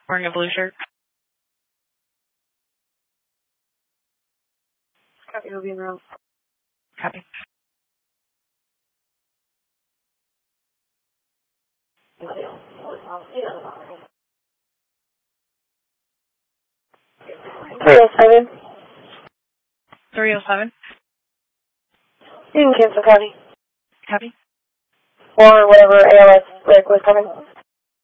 Wearing a blue shirt. Copy, he'll be in the room. Copy. $307. 307. You can cancel, County. Copy. Or whatever ALS Rick was coming.